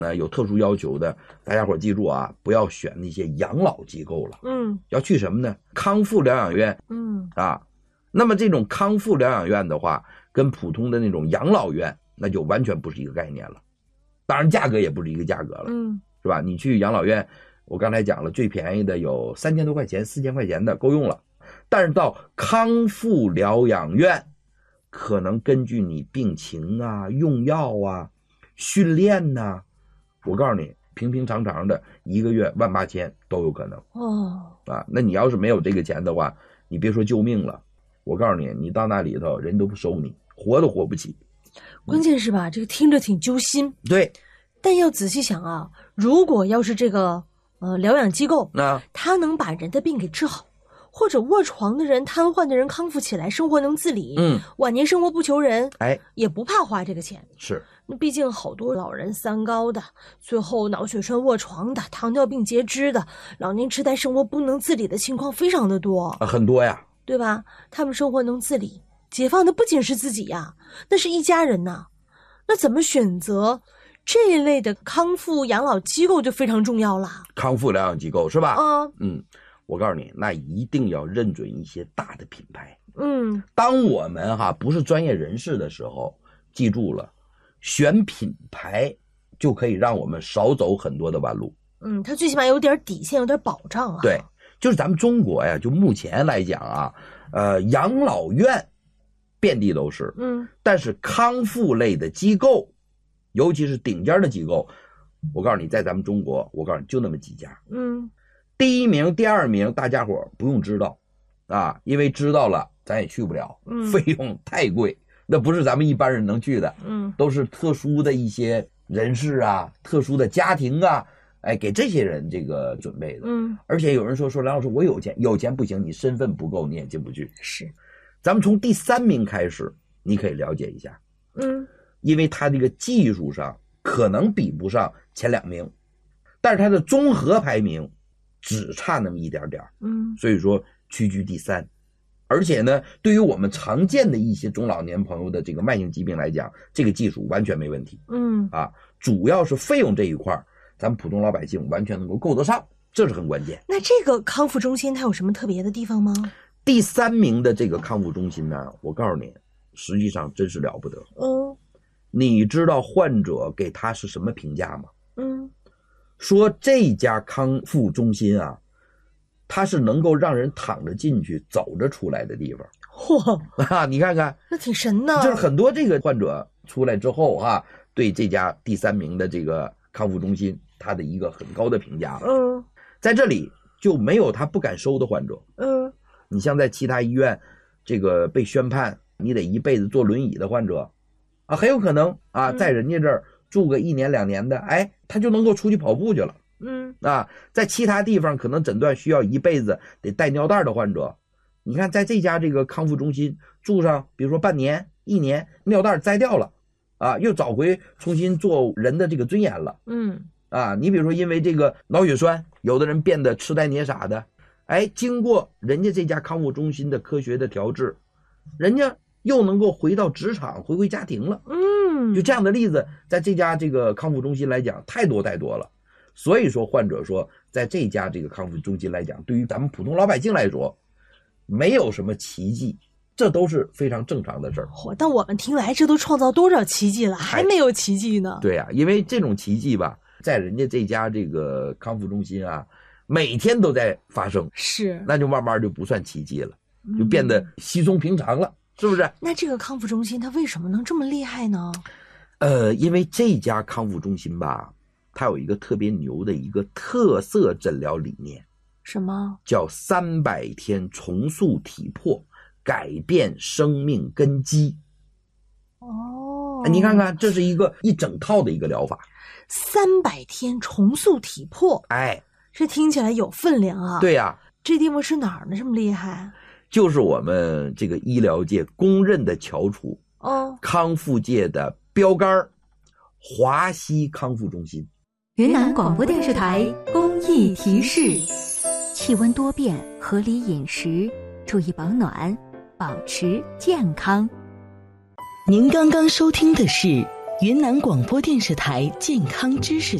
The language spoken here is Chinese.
有特殊要求的，大家伙记住啊，不要选那些养老机构了。要去什么呢？康复疗养院。那么这种康复疗养院的话，跟普通的那种养老院那就完全不是一个概念了。当然价格也不是一个价格了，是吧？你去养老院，我刚才讲了，最便宜的有3000多块钱、4000块钱的够用了。但是到康复疗养院，可能根据你病情啊、用药啊、训练啊，我告诉你，平平常常的1个月18000都有可能。那你要是没有这个钱的话，你别说救命了，我告诉你，你到那里头人都不收你，活都活不起。 关键是吧，这个听着挺揪心。 对， 但要仔细想啊，如果要是这个疗养机构，他能把人的病给治好，或者卧床的人、瘫痪的人康复起来，生活能自理，晚年生活不求人，也不怕花这个钱。 是， 那毕竟好多老人3高的，最后脑血栓卧床的，糖尿病截肢的，老年痴呆生活不能自理的情况非常的多， 很多呀， 对吧？他们生活能自理，解放的不仅是自己呀，那是一家人呐。那怎么选择这一类的康复养老机构就非常重要了。 康复疗养机构是吧？我告诉你，那一定要认准一些大的品牌。当我们不是专业人士的时候，记住了，选品牌就可以让我们少走很多的弯路。 它最起码有点底线，有点保障啊。 对，就是咱们中国呀，就目前来讲啊，养老院遍地都是。但是康复类的机构，尤其是顶尖的机构，我告诉你，在咱们中国，我告诉你就那么几家。第1名、第2名，大家伙不用知道啊，因为知道了咱也去不了，费用太贵，那不是咱们一般人能去的。都是特殊的一些人士啊，特殊的家庭啊，给这些人这个准备的。而且有人说梁老师，我有钱，有钱不行，你身份不够，你也进不去。 是， 咱们从第3名开始，你可以了解一下。因为他这个技术上可能比不上前2名，但是他的综合排名只差那么一点点。所以说屈居第3。而且呢，对于我们常见的一些中老年朋友的这个慢性疾病来讲，这个技术完全没问题。主要是费用这一块，咱们普通老百姓完全能够够得上，这是很关键。 那这个康复中心它有什么特别的地方吗？ 第3名的这个康复中心呢，我告诉你，实际上真是了不得。你知道患者给他是什么评价吗？说这家康复中心啊，它是能够让人躺着进去走着出来的地方。你看看， 那挺神的。 就是很多这个患者出来之后对这家第3名的这个康复中心他的一个很高的评价。在这里就没有他不敢收的患者。你像在其他医院这个被宣判你得一辈子坐轮椅的患者很有可能在人家这儿住个1年2年的，他就能够出去跑步去了。在其他地方可能诊断需要一辈子得带尿袋的患者，你看在这家这个康复中心住上，比如说半年1年，尿袋摘掉了又找回重新做人的这个尊严了。你比如说因为这个脑血栓，有的人变得痴呆捏傻的，经过人家这家康复中心的科学的调治，人家又能够回到职场，回归家庭了。就这样的例子，在这家这个康复中心来讲，太多太多了。所以说患者说，在这家这个康复中心来讲，对于咱们普通老百姓来说，没有什么奇迹，这都是非常正常的事儿。 但我们听来这都创造多少奇迹了，还没有奇迹呢？ 对因为这种奇迹吧，在人家这家这个康复中心每天都在发生。 是， 那就慢慢就不算奇迹了，就变得稀松平常了。是不是？ 那这个康复中心它为什么能这么厉害呢？ 因为这家康复中心吧，它有一个特别牛的一个特色诊疗理念。 什么？叫 300天重塑体魄，改变生命根基。你看看，这是一整套的一个疗法。 300天重塑体魄，这听起来有分量啊。 对呀。 这地方是哪儿呢？这么厉害？ 就是我们这个医疗界公认的翘楚康复界的标杆华西康复中心。 云南广播电视台公益提示：气温多变，合理饮食，注意保暖，保持健康。 您刚刚收听的是云南广播电视台健康知识